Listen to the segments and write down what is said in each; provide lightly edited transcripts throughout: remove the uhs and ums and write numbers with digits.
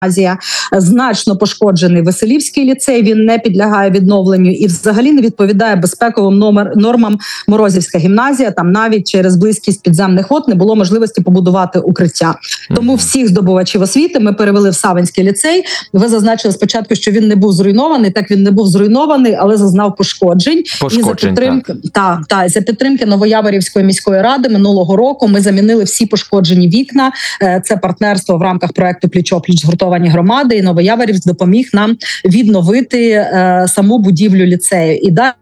гімназія, значно пошкоджений Веселівський ліцей, він не підлягає відновленню і взагалі не відповідає безпековим нормам Морозівська гімназія, там навіть через близькість підземних вод не було можливості побудувати укриття. Тому всіх здобувачів освіти ми перевели в Савинський ліцей. Ви зазначили спочатку, що він не був зруйнований, так він не був зруйнований, але зазнав пошкоджень. І за підтримки Новояворівської міської ради минулого року ми замінили всі пошкоджені вікна. Це партнерство в рамках проекту «Пліч-о-пліч згуртовані громади», і Новояворівськ допоміг нам відновити саму будівлю ліцею. І далі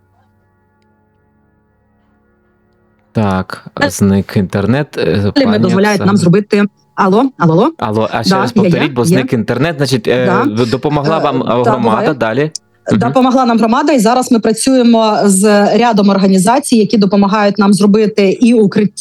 так, зник інтернет. Ми дозволяють нам зробити... Алло? А ще раз повторіть, бо зник інтернет. Значить, допомогла вам громада, далі? Допомогла нам громада, і зараз ми працюємо з рядом організацій, які допомагають нам зробити і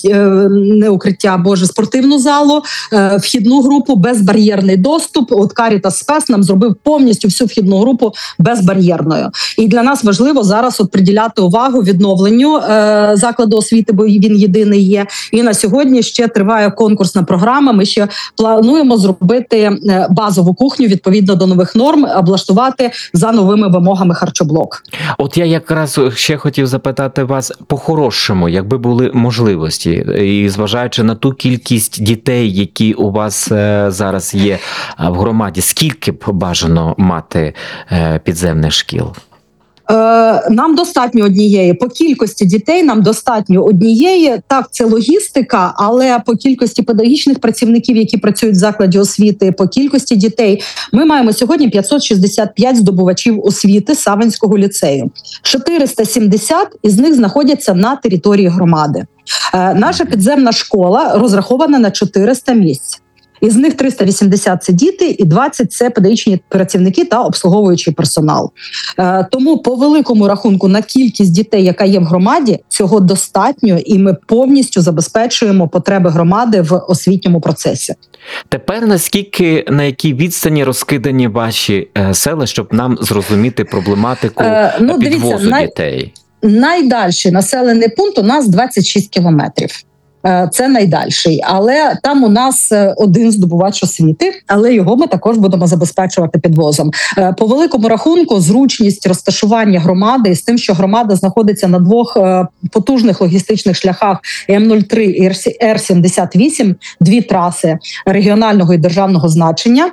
спортивну залу, вхідну групу, безбар'єрний доступ. От Caritas Спес нам зробив повністю всю вхідну групу безбар'єрною. І для нас важливо зараз приділяти увагу відновленню закладу освіти, бо він єдиний є. І на сьогодні ще триває конкурсна програма. Ми ще плануємо зробити базову кухню відповідно до нових норм, облаштувати за новими вимогами харчоблок. От я якраз ще хотів запитати вас по-хорошому, якби були можливості, і зважаючи на ту кількість дітей, які у вас зараз є в громаді, скільки б бажано мати підземних шкіл? Нам достатньо однієї. По кількості дітей нам достатньо однієї. Так, це логістика, але по кількості педагогічних працівників, які працюють в закладі освіти, по кількості дітей, ми маємо сьогодні 565 здобувачів освіти Савинського ліцею. 470 із них знаходяться на території громади. Наша підземна школа розрахована на 400 місць. Із них 380 – це діти і 20 – це педагогічні працівники та обслуговуючий персонал. Тому по великому рахунку на кількість дітей, яка є в громаді, цього достатньо, і ми повністю забезпечуємо потреби громади в освітньому процесі. Тепер на якій відстані розкидані ваші села, щоб нам зрозуміти проблематику підвозу дітей? Найдальший населений пункт у нас 26 кілометрів. Це найдальший, але там у нас один здобувач освіти, але його ми також будемо забезпечувати підвозом. По великому рахунку, зручність розташування громади з тим, що громада знаходиться на двох потужних логістичних шляхах М03 і Р78, дві траси регіонального і державного значення.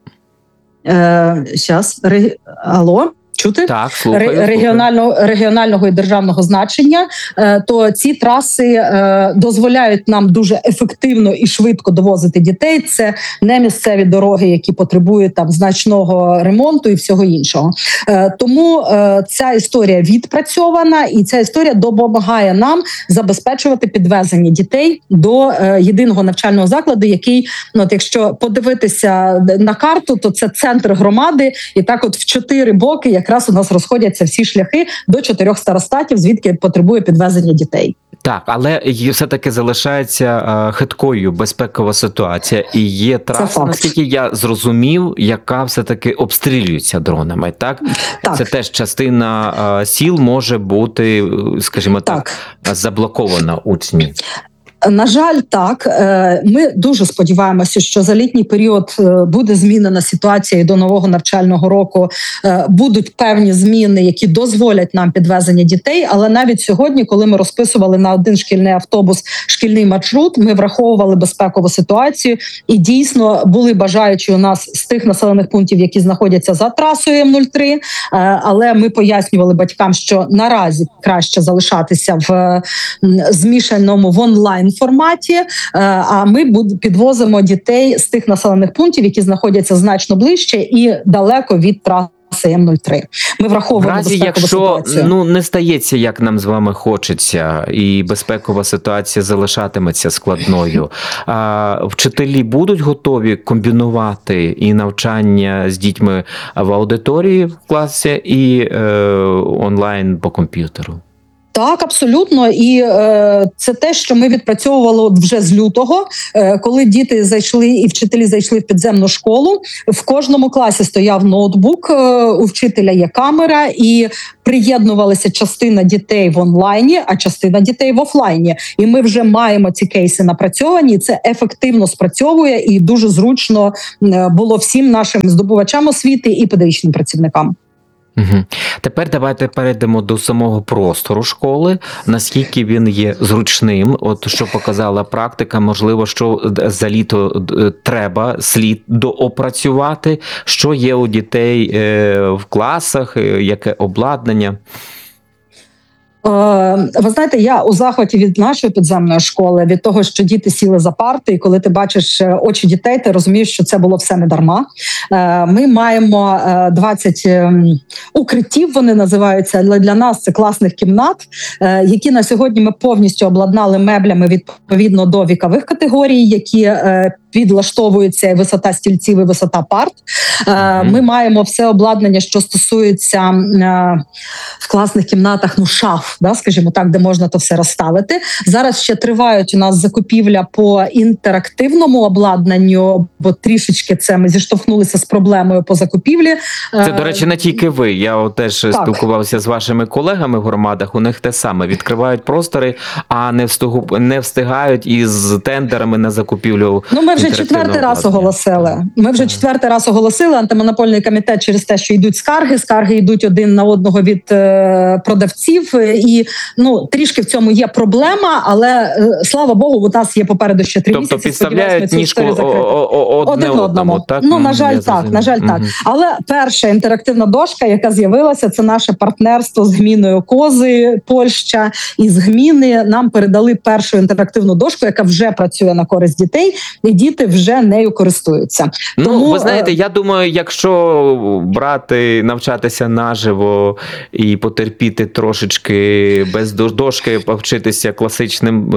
Алло? Чути? Так, слухаю. Регіонального і державного значення, то ці траси дозволяють нам дуже ефективно і швидко довозити дітей. Це не місцеві дороги, які потребують там значного ремонту і всього іншого. Тому ця історія відпрацьована, і ця історія допомагає нам забезпечувати підвезення дітей до єдиного навчального закладу, який, якщо подивитися на карту, то це центр громади, і так от в 4 боки якраз у нас розходяться всі шляхи до 4 старостатів, звідки потребує підвезення дітей. Так, але все-таки залишається хиткою безпекова ситуація. І є траса, наскільки я зрозумів, яка все-таки обстрілюється дронами, так? Це теж частина сіл може бути, скажімо так, заблокована у тьмі. На жаль, так. Ми дуже сподіваємося, що за літній період буде змінена ситуація і до нового навчального року будуть певні зміни, які дозволять нам підвезення дітей. Але навіть сьогодні, коли ми розписували на один шкільний автобус шкільний маршрут, ми враховували безпекову ситуацію і дійсно були бажаючі у нас з тих населених пунктів, які знаходяться за трасою М03, але ми пояснювали батькам, що наразі краще залишатися в змішаному в онлайн форматі, а ми підвозимо дітей з тих населених пунктів, які знаходяться значно ближче і далеко від траси М03. Ми враховуємо безпекову ситуацію. Якщо не стається, як нам з вами хочеться, і безпекова ситуація залишатиметься складною, вчителі будуть готові комбінувати і навчання з дітьми в аудиторії в класі, і онлайн по комп'ютеру? Так, абсолютно. І це те, що ми відпрацьовували вже з лютого, коли діти зайшли і вчителі зайшли в підземну школу. В кожному класі стояв ноутбук, у вчителя є камера, і приєднувалася частина дітей в онлайні, а частина дітей в офлайні. І ми вже маємо ці кейси напрацьовані. Це ефективно спрацьовує і дуже зручно було всім нашим здобувачам освіти і педагогічним працівникам. Угу. Тепер давайте перейдемо до самого простору школи, наскільки він є зручним, от що показала практика, можливо, що за літо слід доопрацювати, що є у дітей в класах, яке обладнання. Ви знаєте, я у захваті від нашої підземної школи, від того, що діти сіли за парти, і коли ти бачиш очі дітей, ти розумієш, що це було все не дарма. Ми маємо 20 укриттів, вони називаються, але для нас це класних кімнат, які на сьогодні ми повністю обладнали меблями відповідно до вікових категорій, які підлаштовується висота стільців і висота парт. Ми маємо все обладнання, що стосується в класних кімнатах, шаф, скажімо так, де можна то все розставити. Зараз ще тривають у нас закупівля по інтерактивному обладнанню, бо трішечки це ми зіштовхнулися з проблемою по закупівлі. Це, до речі, не тільки ви. Я теж спілкувався з вашими колегами в громадах, у них те саме. Відкривають простори, а не встигають із тендерами на закупівлю. Ми вже четвертий раз оголосили. Антимонопольний комітет через те, що йдуть скарги йдуть один на одного від продавців, і трішки в цьому є проблема, але слава Богу, у нас є попереду ще 3 місяці. Тобто підставляють ніжку одне одному, так? На жаль, так. Але перша інтерактивна дошка, яка з'явилася, це наше партнерство з гміною Кози, Польща, і з гміни нам передали першу інтерактивну дошку, яка вже працює на користь дітей, і діти вже нею користуються. Тому, ви знаєте, я думаю, якщо навчатися наживо і потерпіти трошечки без дошки, повчитися у класичному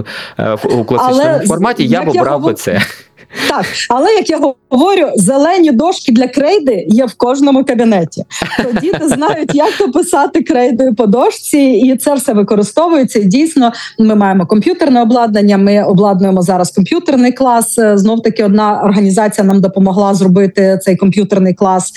форматі, я б обрав би це. Так, але, як я говорю, зелені дошки для крейди є в кожному кабінеті. То діти знають, як то писати крейдою по дошці, і це все використовується. І дійсно, ми маємо комп'ютерне обладнання, ми обладнуємо зараз комп'ютерний клас. Знов-таки одна організація нам допомогла зробити цей комп'ютерний клас.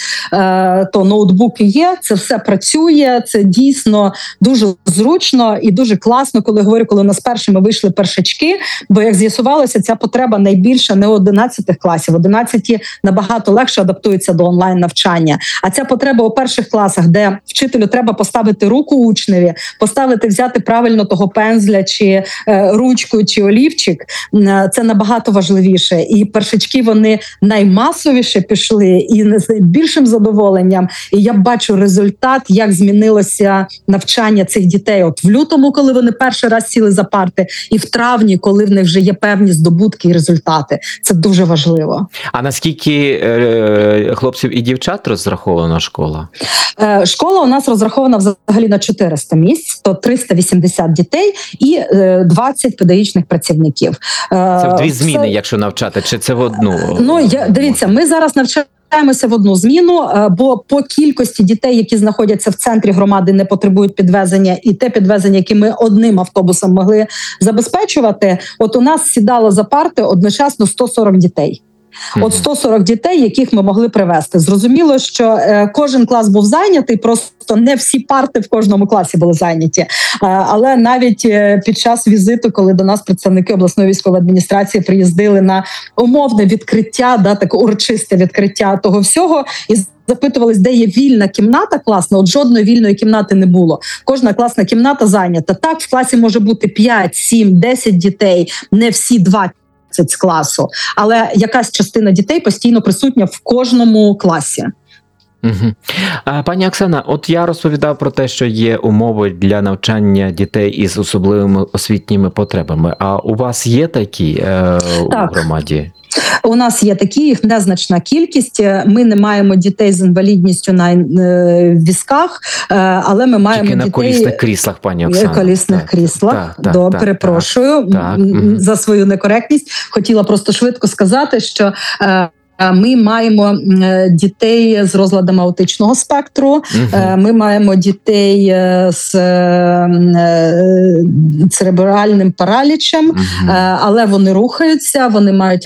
То ноутбуки є, це все працює, це дійсно дуже зручно і дуже класно, коли у нас першими вийшли першачки, бо, як з'ясувалося, ця потреба найбільша не у 11 класів. 11 набагато легше адаптуються до онлайн-навчання. А ця потреба у перших класах, де вчителю треба поставити руку учневі, взяти правильно того пензля, чи ручку, чи олівчик, це набагато важливіше. І першачки, вони наймасовіше пішли, і з більшим задоволенням. І я бачу результат, як змінилося навчання цих дітей. От в лютому, коли вони перший раз сіли за парти, і в травні, коли в них вже є певні здобутки і результати. Це дуже важливо. А наскільки хлопців і дівчат розрахована школа? Школа у нас розрахована взагалі на 400 місць, то 380 дітей і 20 педагогічних працівників. Це в 2 зміни, якщо навчати, чи це в одну? Дивіться, ми зараз навчаємося в одну зміну, бо по кількості дітей, які знаходяться в центрі громади, не потребують підвезення, і те підвезення, яке ми одним автобусом могли забезпечувати, от у нас сідало за парти одночасно 140 дітей. От 140 дітей, яких ми могли привезти. Зрозуміло, що кожен клас був зайнятий, просто не всі парти в кожному класі були зайняті. Але навіть під час візиту, коли до нас представники обласної військової адміністрації приїздили на умовне відкриття, таке урочисте відкриття того всього, і запитувались, де є вільна кімната класна, от жодної вільної кімнати не було. Кожна класна кімната зайнята. Так, в класі може бути 5, 7, 10 дітей, не всі 20 з класу, але якась частина дітей постійно присутня в кожному класі. Угу. Пані Оксана, от я розповідав про те, що є умови для навчання дітей із особливими освітніми потребами. А у вас є такі у громаді? У нас є такі, їх незначна кількість. Ми не маємо дітей з інвалідністю на візках, але ми маємо тільки дітей... на колісних кріслах, пані Оксана. Колісних кріслах. Перепрошую за свою некоректність. Хотіла просто швидко сказати, що Ми маємо дітей з розладами аутичного спектру, ми маємо дітей з церебральним паралічем, але вони рухаються, вони мають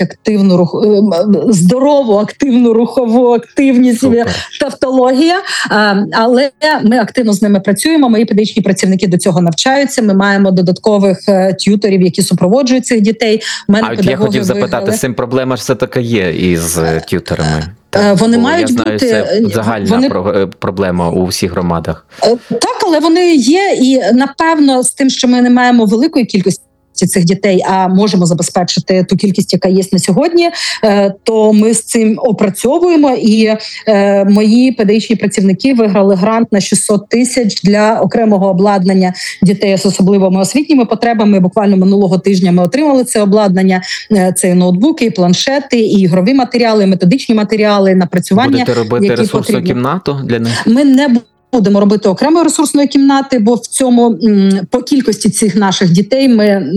здорову, активну рухову активність, тавтологія, але ми активно з ними працюємо, мої педагогічні працівники до цього навчаються, ми маємо додаткових т'юторів, які супроводжують цих дітей. Я хотів запитати, з цим проблема ж все-таки є із т'юторами? Вони мають я знаю, бути... Це загальна проблема у всіх громадах. Так, але вони є, і напевно з тим, що ми не маємо великої кількості цих дітей, а можемо забезпечити ту кількість, яка є на сьогодні, то ми з цим опрацьовуємо, і мої педагогічні працівники виграли грант на 600 тисяч для окремого обладнання дітей з особливими освітніми потребами. Буквально минулого тижня ми отримали це обладнання, це і ноутбуки, і планшети, і ігрові матеріали, і методичні матеріали, напрацювання. Будете робити ресурсну кімнату для них? Ми не будемо робити окремої ресурсної кімнати, бо в цьому по кількості цих наших дітей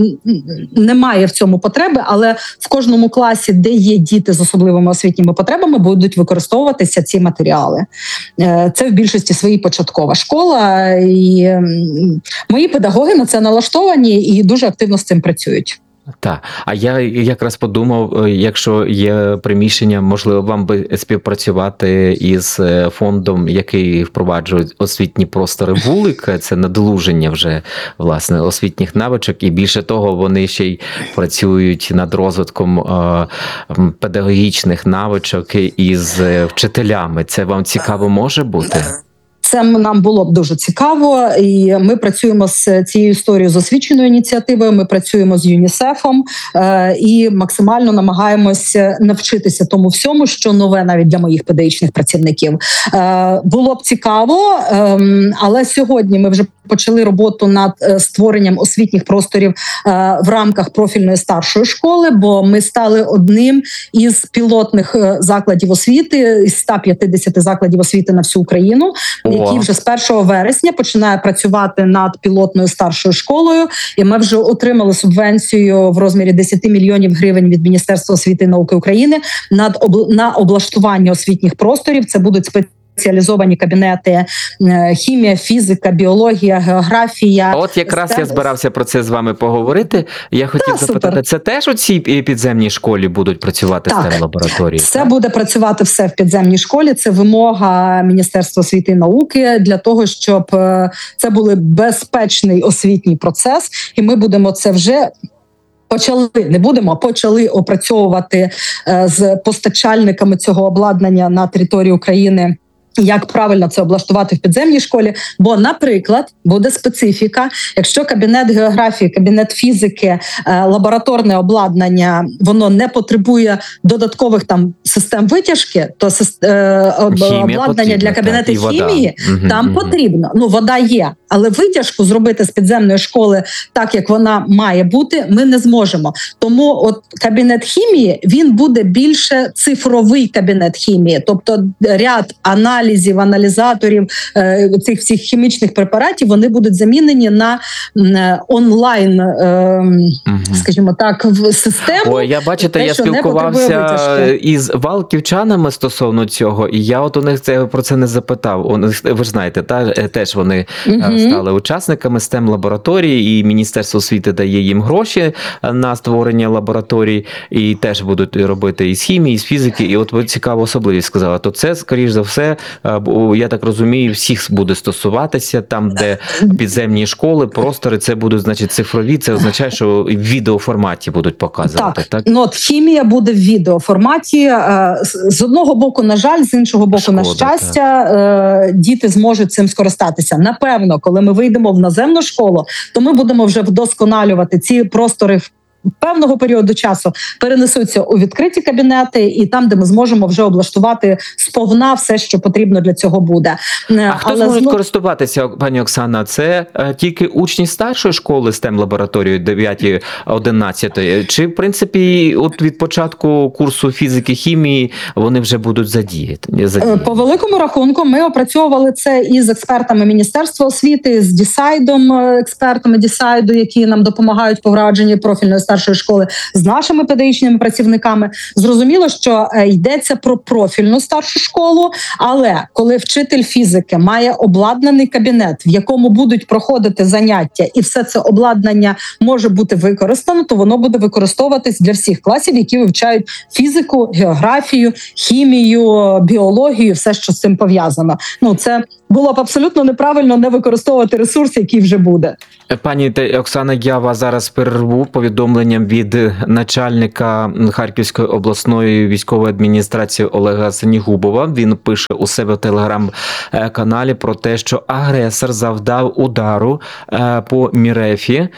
немає в цьому потреби, але в кожному класі, де є діти з особливими освітніми потребами, будуть використовуватися ці матеріали. Це в більшості своїй початкова школа, і мої педагоги на це налаштовані і дуже активно з цим працюють. Так, а я якраз подумав, якщо є приміщення, можливо, вам би співпрацювати із фондом, який впроваджує освітні простори «Вулик», це надолуження вже, власне, освітніх навичок, і більше того, вони ще й працюють над розвитком педагогічних навичок із вчителями. Це вам цікаво може бути? Це нам було б дуже цікаво, і ми працюємо з цією історією, з освіченою ініціативою, ми працюємо з ЮНІСЕФом і максимально намагаємося навчитися тому всьому, що нове навіть для моїх педагогічних працівників. Було б цікаво, але сьогодні ми вже почали роботу над створенням освітніх просторів в рамках профільної старшої школи, бо ми стали одним із пілотних закладів освіти, із 150 закладів освіти на всю Україну, який вже з 1 вересня починає працювати над пілотною старшою школою, і ми вже отримали субвенцію в розмірі 10 мільйонів гривень від Міністерства освіти і науки України на облаштування освітніх просторів. Це будуть спеціалізовані кабінети хімія, фізика, біологія, географія. От якраз я збирався про це з вами поговорити. Я хотів запитати, це теж у цій підземній школі будуть працювати STEM-лабораторії? Це буде працювати все в підземній школі. Це вимога Міністерства освіти і науки для того, щоб це був безпечний освітній процес. І ми будемо це вже почали опрацьовувати з постачальниками цього обладнання на території України, як правильно це облаштувати в підземній школі. Бо, наприклад, буде специфіка, якщо кабінет географії, кабінет фізики, лабораторне обладнання, воно не потребує додаткових там систем витяжки, то обладнання для кабінету хімії там потрібно. Ну, вода є, але витяжку зробити з підземної школи так, як вона має бути, ми не зможемо. Тому от кабінет хімії, він буде більше цифровий кабінет хімії, тобто ряд аналізів, аналізаторів, цих всіх хімічних препаратів, вони будуть замінені на онлайн, скажімо так, в систему. Ой, я спілкувався із валківчанами стосовно цього, і я от у них про це не запитав. Ви ж знаєте, теж вони стали учасниками STEM-лабораторії, і Міністерство освіти дає їм гроші на створення лабораторій, і теж будуть робити із хімії, із фізики. І от ви цікаву особливість сказали, то це, скоріш за все, я так розумію, всіх буде стосуватися, там, де підземні школи, простори, це будуть, значить, цифрові, це означає, що в відеоформаті будуть показувати, так? Ну, от хімія буде в відеоформаті. З одного боку, на жаль, з іншого боку, на щастя, діти зможуть цим скористатися. Напевно, коли ми вийдемо в наземну школу, то ми будемо вже вдосконалювати ці простори певного періоду часу, перенесуться у відкриті кабінети, і там, де ми зможемо вже облаштувати сповна все, що потрібно для цього буде. А хто зможе користуватися, пані Оксана? Це тільки учні старшої школи STEM-лабораторії 9-11? Чи, в принципі, от від початку курсу фізики, хімії вони вже будуть задіяні? По великому рахунку ми опрацьовували це із експертами Міністерства освіти, з Дісайдом, експертами Дісайду, які нам допомагають по впровадженні профільної старшої школи з нашими педагогічними працівниками. Зрозуміло, що йдеться про профільну старшу школу, але коли вчитель фізики має обладнаний кабінет, в якому будуть проходити заняття, і все це обладнання може бути використано, то воно буде використовуватись для всіх класів, які вивчають фізику, географію, хімію, біологію, все, що з цим пов'язано. Це було б абсолютно неправильно не використовувати ресурс, який вже буде. Пані Оксана, я вас зараз перерву повідомленням від начальника Харківської обласної військової адміністрації Олега Синігубова. Він пише у себе в телеграм-каналі про те, що агресор завдав удару по Мірефі.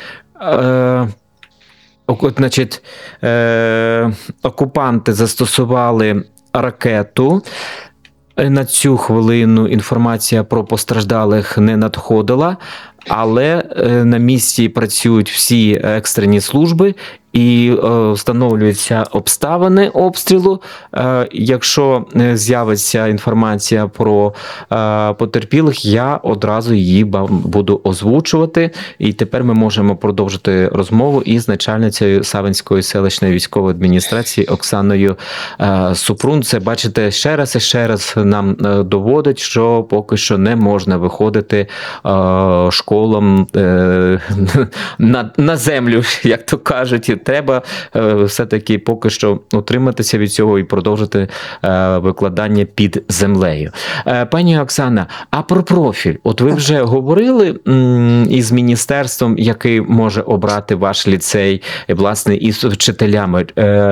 Значить, окупанти застосували ракету. На цю хвилину інформація про постраждалих не надходила, але на місці працюють всі екстрені служби і встановлюються обставини обстрілу. Якщо з'явиться інформація про потерпілих, я одразу її буду озвучувати. І тепер ми можемо продовжити розмову із начальницею Савинської селищної військової адміністрації Оксаною Супрун. Це, бачите, ще раз і ще раз нам доводить, що поки що не можна виходити школам на землю, як то кажуть. Треба все-таки поки що утриматися від цього і продовжити викладання під землею. Пані Оксана, а про профіль? От ви вже говорили із міністерством, який може обрати ваш ліцей, власне, із вчителями.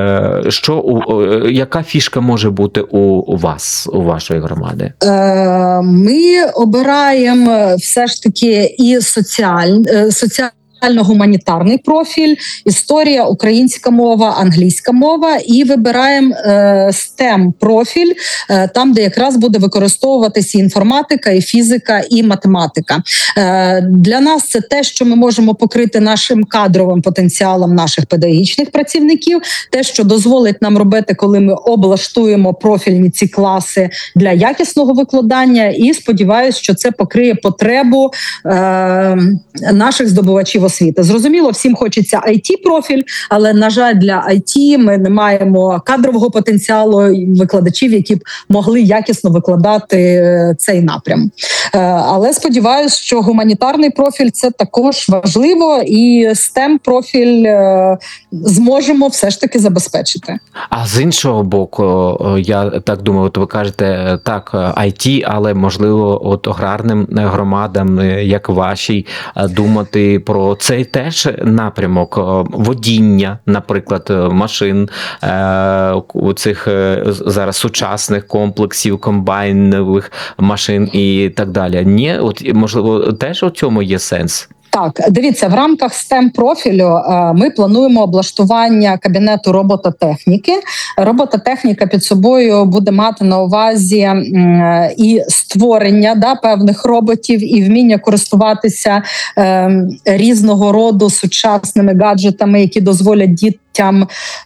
Яка фішка може бути у вас, у вашої громади? Ми обираємо все ж таки і соціально-гуманітарний профіль, історія, українська мова, англійська мова, і вибираємо STEM-профіль, там, де якраз буде використовуватися і інформатика, і фізика, і математика. Для нас це те, що ми можемо покрити нашим кадровим потенціалом наших педагогічних працівників, те, що дозволить нам робити, коли ми облаштуємо профільні ці класи для якісного викладання, і сподіваюся, що це покриє потребу наших здобувачів освіти. Зрозуміло, всім хочеться IT-профіль, але, на жаль, для IT ми не маємо кадрового потенціалу викладачів, які б могли якісно викладати цей напрям. Але сподіваюся, що гуманітарний профіль – це також важливо, і STEM-профіль зможемо все ж таки забезпечити. А з іншого боку, я так думаю, от ви кажете, так, IT, але, можливо, от аграрним громадам, як вашій, думати про цей теж напрямок водіння, наприклад, машин, цих зараз сучасних комплексів, комбайнових машин і так далі. Ні, от можливо, теж у цьому є сенс? Так, дивіться, в рамках STEM-профілю ми плануємо облаштування кабінету робототехніки. Робототехніка під собою буде мати на увазі і створення певних роботів, і вміння користуватися різного роду сучасними гаджетами, які дозволять дітям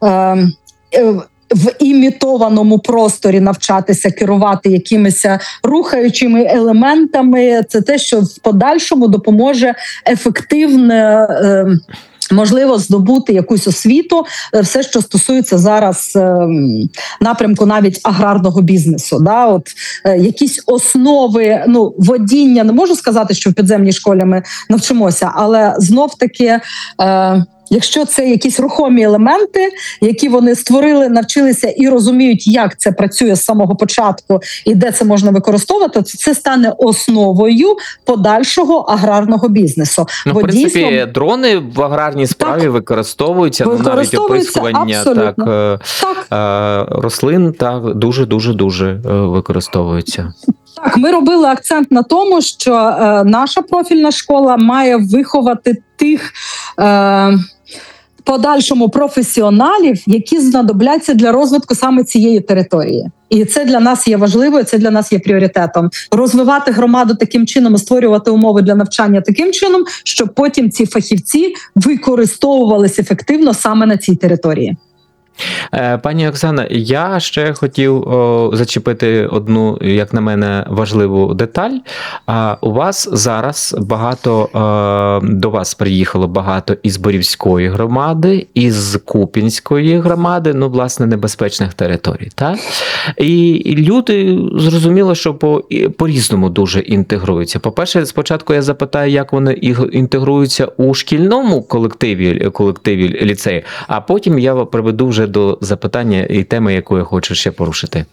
в імітованому просторі навчатися керувати якимись рухаючими елементами. Це те, що в подальшому допоможе ефективно, можливо, здобути якусь освіту, все, що стосується зараз напрямку навіть аграрного бізнесу. Якісь основи, водіння, не можу сказати, що в підземній школі ми навчимося, але знов-таки, якщо це якісь рухомі елементи, які вони створили, навчилися і розуміють, як це працює з самого початку і де це можна використовувати, то це стане основою подальшого аграрного бізнесу. В принципі, дрони в аграрній справі використовуються, навіть оприскування рослин дуже використовуються. Так, ми робили акцент на тому, що наша профільна школа має виховати тих подальшому професіоналів, які знадобляться для розвитку саме цієї території. І це для нас є важливо, це для нас є пріоритетом. Розвивати громаду таким чином, створювати умови для навчання таким чином, щоб потім ці фахівці використовувалися ефективно саме на цій території. Пані Оксана, я ще хотів зачепити одну, як на мене, важливу деталь. У вас зараз до вас приїхало багато із Борівської громади, із Куп'янської громади, власне, небезпечних територій. Так? І люди, зрозуміло, що по-різному дуже інтегруються. По-перше, спочатку я запитаю, як вони інтегруються у шкільному колективі ліцею, а потім я приведу вже до запитання і теми, яку я хочу ще порушити.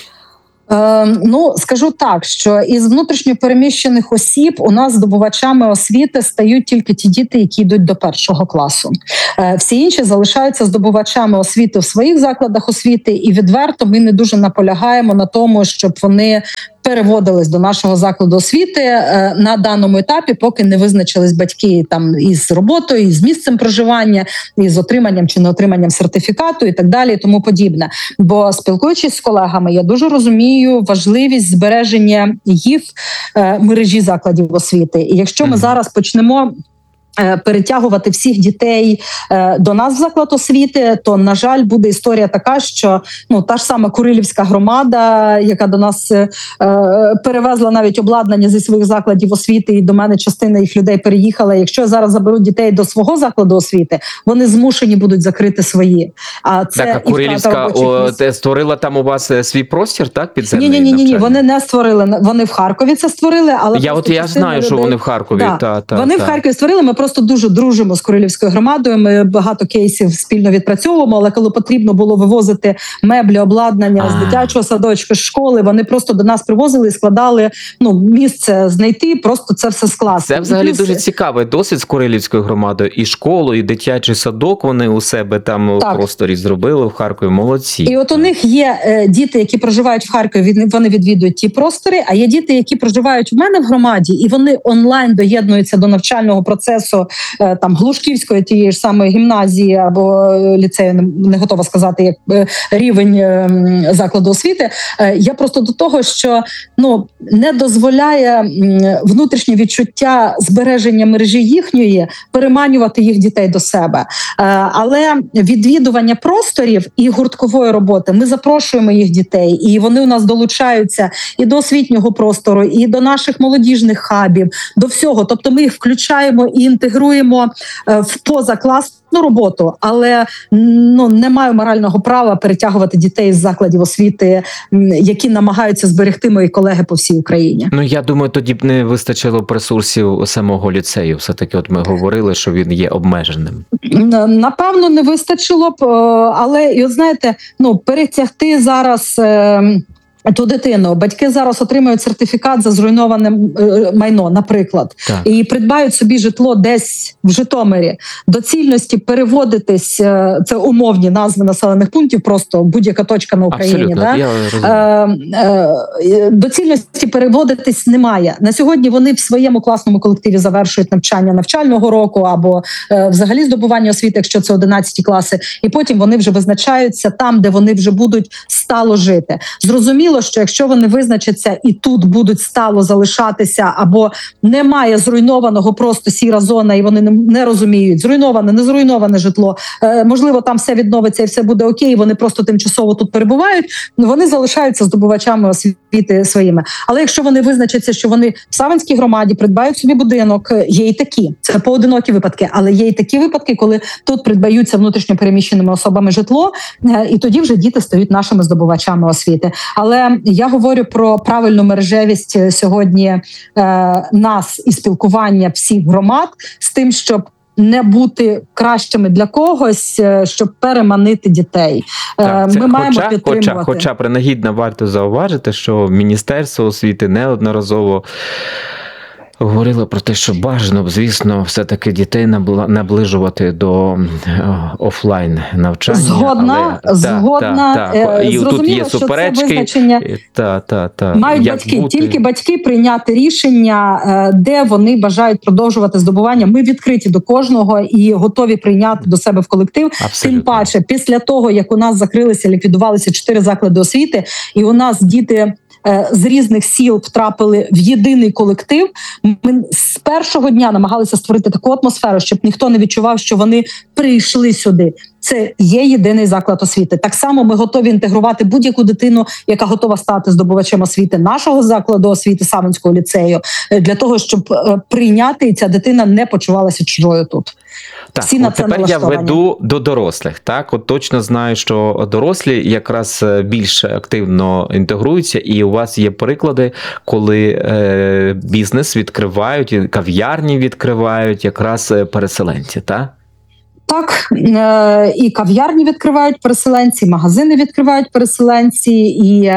Скажу так, що із внутрішньопереміщених осіб у нас здобувачами освіти стають тільки ті діти, які йдуть до 1 класу. Всі інші залишаються здобувачами освіти в своїх закладах освіти, і відверто ми не дуже наполягаємо на тому, щоб вони переводились до нашого закладу освіти на даному етапі, поки не визначились батьки там із роботою, із місцем проживання, із отриманням чи не отриманням сертифікату і так далі, і тому подібне. Бо спілкуючись з колегами, я дуже розумію важливість збереження їх мережі закладів освіти. І якщо ми зараз почнемо перетягувати всіх дітей до нас в заклад освіти, то, на жаль, буде історія така, що та ж сама Курилівська громада, яка до нас перевезла навіть обладнання зі своїх закладів освіти, і до мене частина їх людей переїхала. Якщо зараз заберуть дітей до свого закладу освіти, вони змушені будуть закрити свої. А це так, а Курилівська створила там у вас свій простір, так? Підземний? Ні, вони не створили. Вони в Харкові це створили, але я знаю, що вони в Харкові. Вони в Харкові створили. Ми просто дуже дружимо з Курилівською громадою. Ми багато кейсів спільно відпрацьовуємо, але коли потрібно було вивозити меблі, обладнання з дитячого садочка, з школи, вони просто до нас привозили і складали, місце знайти, просто це все скласти. Це взагалі дуже цікавий досвід з Курилівською громадою. І школу, і дитячий садок вони у себе там у просторі зробили в Харкові. Молодці. І от у них є діти, які проживають в Харкові, вони відвідують ті простори, а є діти, які проживають в мене в громаді, і вони онлайн доєднуються до навчального процесу там Глушківської тієї ж самої гімназії або ліцею, не готова сказати, як рівень закладу освіти. Я просто до того, що не дозволяє внутрішнє відчуття збереження мережі їхньої переманювати їх дітей до себе. Але відвідування просторів і гурткової роботи, ми запрошуємо їх дітей, і вони у нас долучаються і до освітнього простору, і до наших молодіжних хабів, до всього. Тобто ми їх включаємо і інтегруємо в позакласну роботу, але не маю морального права перетягувати дітей з закладів освіти, які намагаються зберегти мої колеги по всій Україні. Я думаю, тоді б не вистачило б ресурсів самого ліцею. Все-таки от ми говорили, що він є обмеженим. Напевно, не вистачило б, але, і от знаєте, перетягти зараз ту дитину. Батьки зараз отримують сертифікат за зруйноване майно, наприклад, і придбають собі житло десь в Житомирі. Доцільності переводитись, це умовні назви населених пунктів, просто будь-яка точка на Україні. Доцільності переводитись немає. На сьогодні вони в своєму класному колективі завершують навчання навчального року або взагалі здобування освіти, якщо це 11 класи, і потім вони вже визначаються там, де вони вже будуть стало жити. Зрозуміло, що якщо вони визначаться і тут будуть стало залишатися, або немає зруйнованого, просто сіра зона, і вони не розуміють, зруйноване, не зруйноване житло, можливо, там все відновиться і все буде окей, вони просто тимчасово тут перебувають, вони залишаються здобувачами освіти своїми. Але якщо вони визначаться, що вони в Савинській громаді придбають собі будинок, є і такі, це поодинокі випадки, але є і такі випадки, коли тут придбаються внутрішньо переміщеними особами житло, і тоді вже діти стають нашими здобувачами освіти. Але я говорю про правильну мережевість сьогодні нас і спілкування всіх громад з тим, щоб не бути кращими для когось, щоб переманити дітей. Ми маємо підтримувати. Хоча принагідно варто зауважити, що Міністерство освіти неодноразово говорило про те, що бажано, звісно, все-таки дітей наближувати до офлайн навчання. Згодна. І тут є суперечки. Мають батьки. Тільки батьки прийняти рішення, де вони бажають продовжувати здобування. Ми відкриті до кожного і готові прийняти до себе в колектив. Тим паче, після того, як у нас закрилися, ліквідувалися 4 заклади освіти, і у нас діти з різних сіл втрапили в єдиний колектив. Ми з першого дня намагалися створити таку атмосферу, щоб ніхто не відчував, що вони прийшли сюди. Це є єдиний заклад освіти. Так само ми готові інтегрувати будь-яку дитину, яка готова стати здобувачем освіти нашого закладу освіти Савинського ліцею, для того, щоб прийняти, і ця дитина не почувалася чужою тут. Так, всі на це тепер я веду до дорослих. Так, от точно знаю, що дорослі якраз більш активно інтегруються, і у вас є приклади, коли бізнес відкривають, кав'ярні відкривають якраз переселенці, так? Так, і кав'ярні відкривають переселенці, і магазини відкривають переселенці, і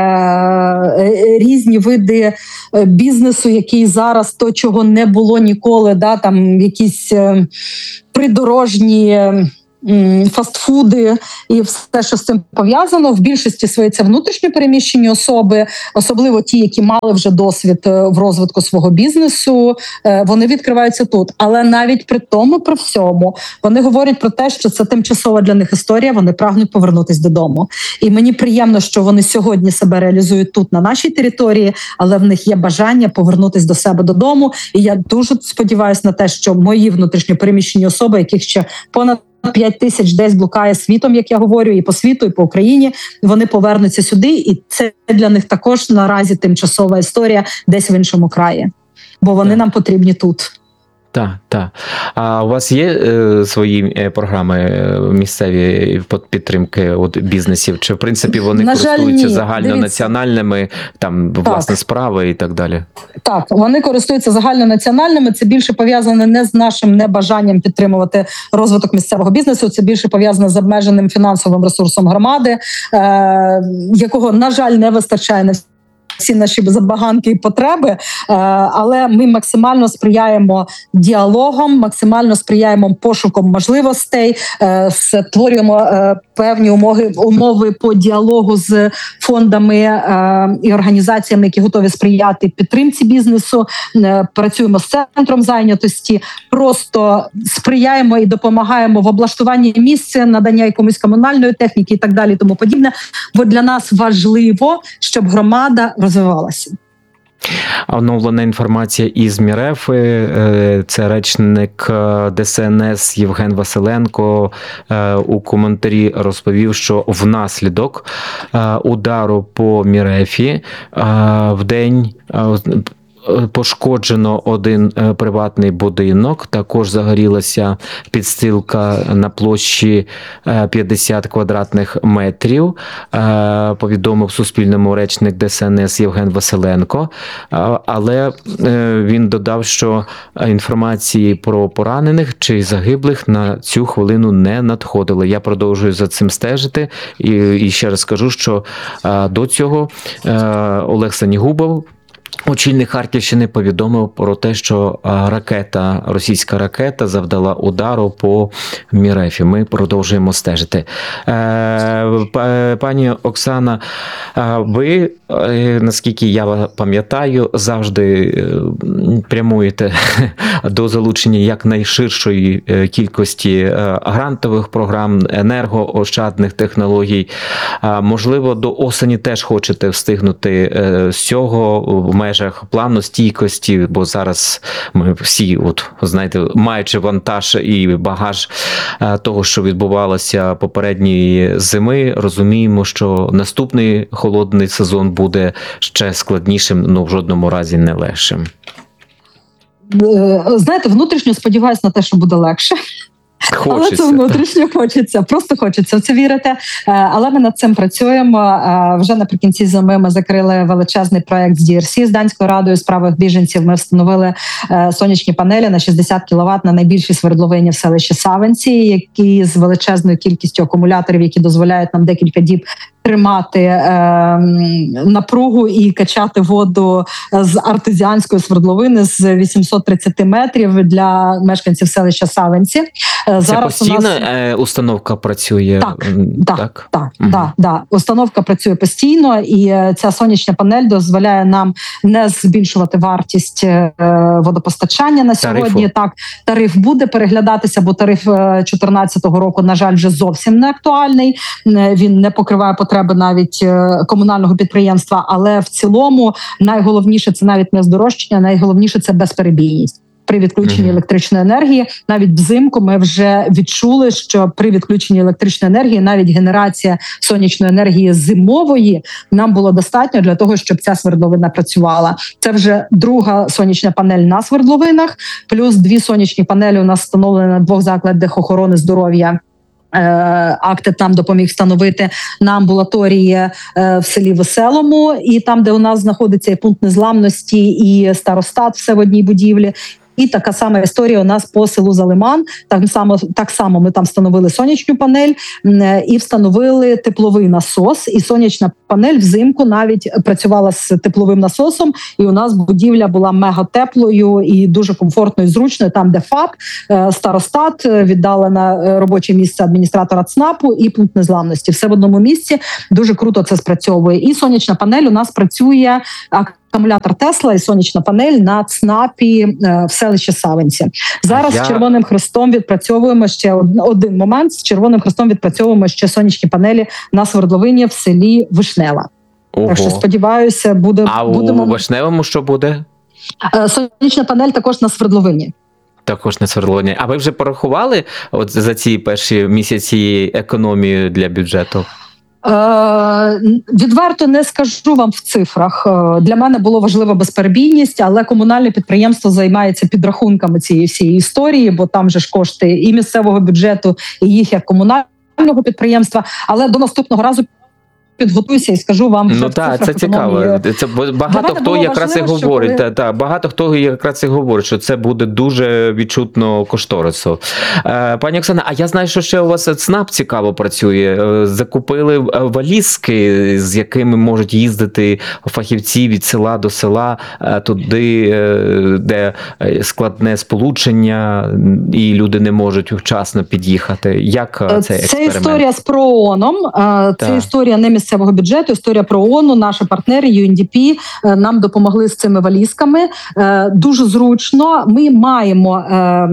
різні види бізнесу, який зараз то, чого не було ніколи, да, там якісь придорожні фастфуди і все, що з цим пов'язано. В більшості своїй це внутрішньо переміщені особи, особливо ті, які мали вже досвід в розвитку свого бізнесу, вони відкриваються тут. Але навіть при тому, при всьому, вони говорять про те, що це тимчасова для них історія, вони прагнуть повернутися додому. І мені приємно, що вони сьогодні себе реалізують тут, на нашій території, але в них є бажання повернутися до себе додому. І я дуже сподіваюся на те, що мої внутрішньо переміщені особи, яких ще понад 5 тисяч десь блукає світом, як я говорю, і по світу, і по Україні, вони повернуться сюди, і це для них також наразі тимчасова історія десь в іншому краї, бо вони нам потрібні тут. Так, так. А у вас є свої програми місцеві підтримки бізнесів? Чи, в принципі, вони користуються загальнонаціональними, там, власне, справи і так далі? Так, вони користуються загальнонаціональними. Це більше пов'язане не з нашим небажанням підтримувати розвиток місцевого бізнесу, це більше пов'язане з обмеженим фінансовим ресурсом громади, якого, на жаль, не вистачає на всі наші забаганки і потреби, але ми максимально сприяємо діалогам, максимально сприяємо пошукам можливостей, створюємо певні умови по діалогу з фондами і організаціями, які готові сприяти підтримці бізнесу, працюємо з центром зайнятості, просто сприяємо і допомагаємо в облаштуванні місця, надання якомусь комунальної техніки і так далі, тому подібне, бо для нас важливо, щоб громада розвивалася. Оновлена інформація із МІРЕФи, це речник ДСНС Євген Василенко у коментарі розповів, що внаслідок удару по МІРЕФі в день пошкоджено один приватний будинок, також загорілася підстилка на площі 50 квадратних метрів, повідомив Суспільному речник ДСНС Євген Василенко, але він додав, що інформації про поранених чи загиблих на цю хвилину не надходили. Я продовжую за цим стежити і ще раз скажу, що до цього Олег Санігубов, очільник Харківщини, повідомив про те, що російська ракета завдала удару по МІРЕФі. Ми продовжуємо стежити. Пані Оксана, ви, наскільки я пам'ятаю, завжди прямуєте до залучення якнайширшої кількості грантових програм, енергоощадних технологій. Можливо, до осені теж хочете встигнути з цього в межах плану стійкості, бо зараз ми всі, знаєте, маючи вантаж і багаж того, що відбувалося попередньої зими, розуміємо, що наступний холодний сезон буде ще складнішим, в жодному разі не легшим. Знаєте, внутрішньо сподіваюся на те, що буде легше. Хочеться. Але це внутрішньо хочеться, просто хочеться в це вірити. Але ми над цим працюємо. Вже наприкінці зими ми закрили величезний проєкт з DRC, з Данською радою з прав біженців. Ми встановили сонячні панелі на 60 кВт на найбільшій свердловині в селищі Савинці, які з величезною кількістю акумуляторів, які дозволяють нам декілька діб тримати напругу і качати воду з артезіанської свердловини з 830 метрів для мешканців селища Савинці. Це зараз постійна установка працює? Так. Установка працює постійно, і ця сонячна панель дозволяє нам не збільшувати вартість водопостачання на сьогодні. Так, тариф буде переглядатися, бо тариф 2014 року, на жаль, вже зовсім не актуальний. Він не покриває потреби потреби навіть комунального підприємства, але в цілому найголовніше це навіть не здорожчання, найголовніше це безперебійність. При відключенні електричної енергії, навіть взимку ми вже відчули, що при відключенні електричної енергії навіть генерація сонячної енергії зимової нам було достатньо для того, щоб ця свердловина працювала. Це вже друга сонячна панель на свердловинах, плюс 2 сонячні панелі у нас встановлені на 2 закладах охорони здоров'я. Актет нам допоміг встановити на амбулаторії в селі Веселому, і там, де у нас знаходиться і пункт незламності, і старостат, все в одній будівлі. І така сама історія у нас по селу Залиман. Так само ми там встановили сонячну панель і встановили тепловий насос. І сонячна панель взимку навіть працювала з тепловим насосом. І у нас будівля була мега теплою і дуже комфортною, зручною. Там, де ФАП, старостат, віддала на робоче місце адміністратора ЦНАПу і пункт незламності. Все в одному місці. Дуже круто це спрацьовує. І сонячна панель у нас працює. Акумулятор Тесла і сонячна панель на ЦНАПі в селищі Савинці. Зараз з Червоним Хрестом відпрацьовуємо ще один момент. З Червоним Хрестом відпрацьовуємо ще сонячні панелі на свердловині в селі Вишнева. Ого. Так що, сподіваюся, будемо... у Вишневому що буде? Сонячна панель також на свердловині. Також на свердловині. А ви вже порахували от за ці перші місяці економію для бюджету? Відверто не скажу вам в цифрах. Для мене було важливо безперебійність, але комунальне підприємство займається підрахунками цієї всієї історії, бо там же ж кошти і місцевого бюджету, і їх як комунального підприємства. Але до наступного разу підготуюся і скажу вам вже в цифрах. Це цікаво. Це багато хто якраз і говорить. Коли... Багато хто якраз і говорить, що це буде дуже відчутно кошторису. Пані Оксана, а я знаю, що ще у вас ЦНАП цікаво працює. Закупили валізки, з якими можуть їздити фахівці від села до села, туди, де складне сполучення, і люди не можуть вчасно під'їхати. Як цей експеримент? Це історія з ПРООНом. Це історія не місцевого бюджету, історія про ООН. Наші партнери UNDP нам допомогли з цими валізками. Дуже зручно. Ми маємо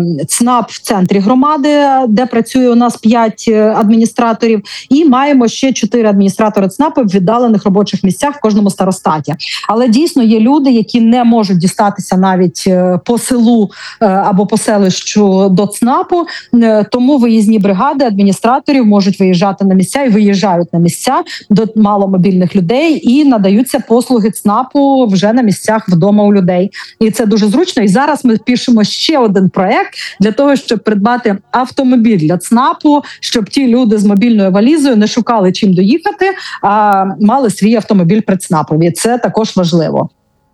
ЦНАП в центрі громади, де працює у нас 5 адміністраторів, і маємо ще 4 адміністратори ЦНАПу в віддалених робочих місцях в кожному старостаті. Але дійсно є люди, які не можуть дістатися навіть по селу або по селищу до ЦНАПу, тому виїзні бригади адміністраторів можуть виїжджати на місця і виїжджають на місця до маломобільних людей і надаються послуги ЦНАПу вже на місцях вдома у людей. І це дуже зручно. І зараз ми пишемо ще один проект для того, щоб придбати автомобіль для ЦНАПу, щоб ті люди з мобільною валізою не шукали чим доїхати, а мали свій автомобіль при ЦНАПові. Це також важливо.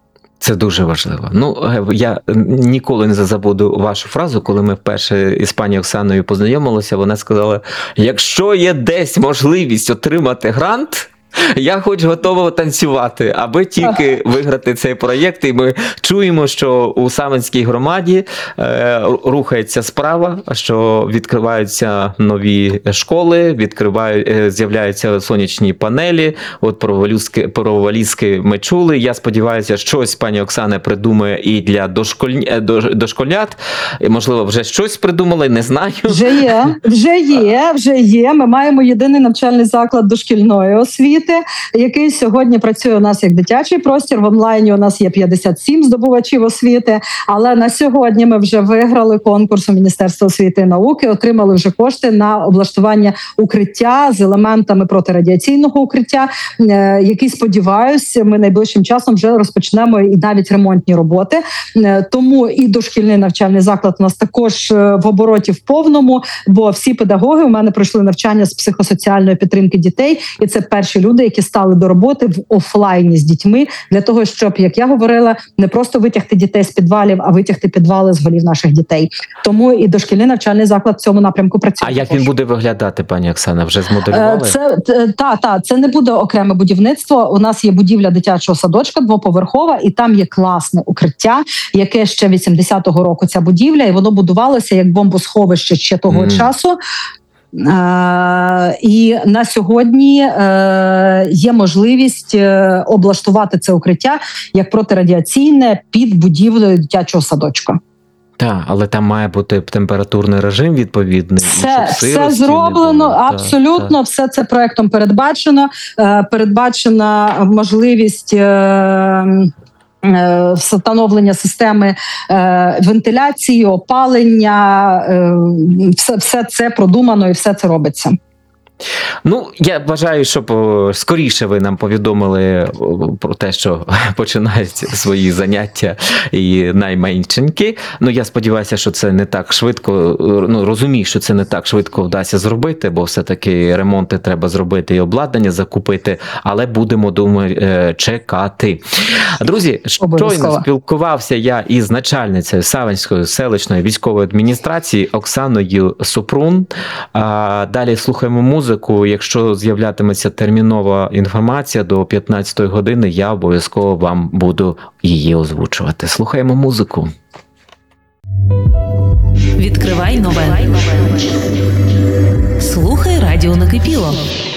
Це дуже важливо. Ну, я ніколи не забуду вашу фразу, коли ми вперше із пані Оксаною познайомилися, вона сказала, якщо є десь можливість отримати грант, я хоч готова танцювати, аби тільки виграти цей проєкт. І ми чуємо, що у Савинській громаді рухається справа, що відкриваються нові школи, з'являються сонячні панелі. От про валізки ми чули. Я сподіваюся, щось пані Оксана придумає і для дошколят. І, можливо, вже щось придумали, не знаю. Вже є. Ми маємо єдиний навчальний заклад дошкільної освіти, який сьогодні працює у нас як дитячий простір. В онлайні у нас є 57 здобувачів освіти, але на сьогодні ми вже виграли конкурс у Міністерства освіти і науки, отримали вже кошти на облаштування укриття з елементами протирадіаційного укриття, який, сподіваюся, ми найближчим часом вже розпочнемо і навіть ремонтні роботи. Тому і дошкільний навчальний заклад у нас також в обороті в повному, бо всі педагоги у мене пройшли навчання з психосоціальної підтримки дітей, і це перші люди, які стали до роботи в офлайні з дітьми, для того, щоб, як я говорила, не просто витягти дітей з підвалів, а витягти підвали з голів наших дітей. Тому і дошкільний навчальний заклад в цьому напрямку працює. А як він буде виглядати, пані Оксана? Вже змоделювали? Це не буде окреме будівництво. У нас є будівля дитячого садочка, двоповерхова, і там є класне укриття, яке ще 80-го року ця будівля, і воно будувалося як бомбосховище ще того часу. І на сьогодні є можливість облаштувати це укриття як протирадіаційне під будівлею дитячого садочка. Так, але там має бути температурний режим відповідний. Все зроблено, абсолютно, все це проектом передбачено. Передбачена можливість встановлення системи вентиляції, опалення, все це продумано і все це робиться. Ну, я вважаю, щоб скоріше ви нам повідомили про те, що починають свої заняття і найменшенькі. Ну, я сподіваюся, що це не так швидко, ну, розумію, що це не так швидко вдасться зробити, бо все-таки ремонти треба зробити і обладнання закупити, але будемо, думаю, чекати. Друзі, щойно спілкувався я із начальницею Савинської селищної військової адміністрації Оксаною Супрун. Далі слухаємо музику. Якщо з'являтиметься термінова інформація до 15-ї години, я обов'язково вам буду її озвучувати. Слухаємо музику. Відкривай нове. Слухай радіо Накипіло.